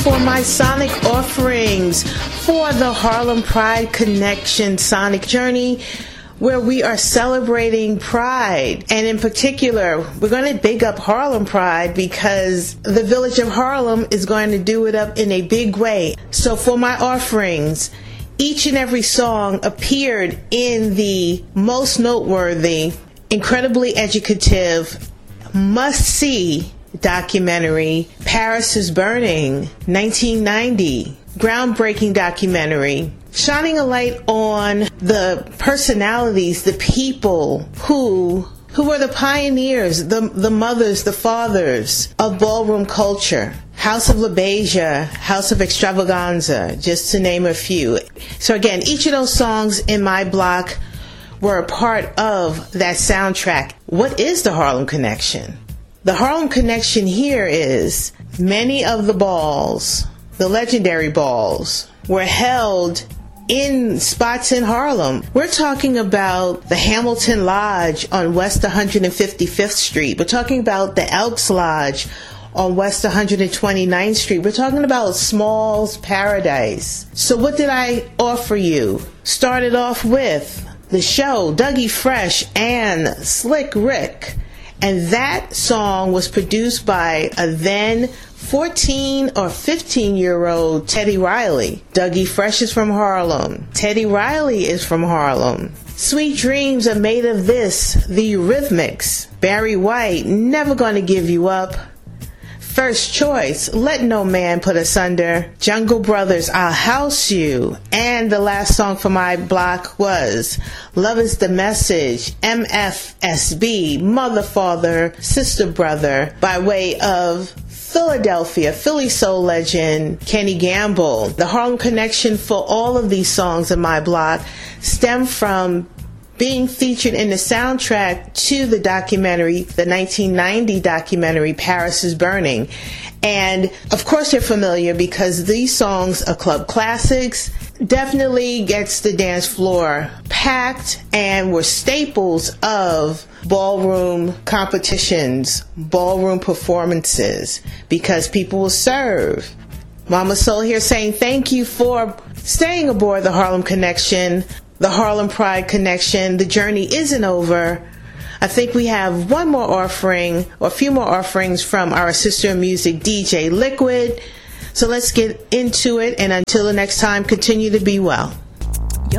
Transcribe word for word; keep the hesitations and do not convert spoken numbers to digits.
for my Sonic offerings for the Harlem Pride Connection Sonic Journey, where we are celebrating Pride. And in particular, we're going to big up Harlem Pride because the village of Harlem is going to do it up in a big way. So for my offerings, each and every song appeared in the most noteworthy, incredibly educative, must-see documentary, Paris is Burning, nineteen ninety. Groundbreaking documentary, shining a light on the personalities, the people who who were the pioneers, the the mothers, the fathers of ballroom culture. House of LaBeija, House of Extravaganza, just to name a few. So again, each of those songs in my block were a part of that soundtrack. What is the Harlem Connection? The Harlem Connection here is many of the balls, the legendary balls, were held in spots in Harlem. We're talking about the Hamilton Lodge on West one hundred fifty-fifth Street. We're talking about the Elks Lodge on West one hundred twenty-ninth Street. We're talking about Small's Paradise. So what did I offer you? Started off with the show, Dougie Fresh and Slick Rick. And that song was produced by a then fourteen or fifteen year old Teddy Riley. Dougie Fresh is from Harlem. Teddy Riley is from Harlem. Sweet Dreams Are Made of This, the Eurythmics. Barry White, Never Gonna Give You Up. First Choice, Let No Man Put Us Under. Jungle Brothers, I'll House You. And the last song for my block was Love Is the Message, M F S B, Mother, Father, Sister, Brother, by way of Philadelphia, Philly soul legend Kenny Gamble. The Harlem Connection for all of these songs in my block stem from being featured in the soundtrack to the documentary, the nineteen ninety documentary, Paris is Burning. And of course you're familiar because these songs are club classics, definitely gets the dance floor packed, and were staples of ballroom competitions, ballroom performances, because people will serve. Mama Soul here saying thank you for staying aboard the Harlem Connection, the Harlem Pride Connection. The journey isn't over. I think we have one more offering, or a few more offerings from our sister in music, D J Liquid. So let's get into it, and until the next time, continue to be well.